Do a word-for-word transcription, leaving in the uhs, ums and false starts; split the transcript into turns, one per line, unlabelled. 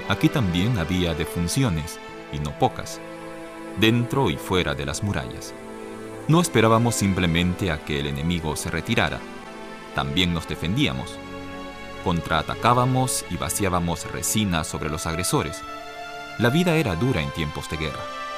Aquí también había defunciones, y no pocas, dentro y fuera de las murallas. No esperábamos simplemente a que el enemigo se retirara. También nos defendíamos. Contraatacábamos y vaciábamos resina sobre los agresores. La vida era dura en tiempos de guerra.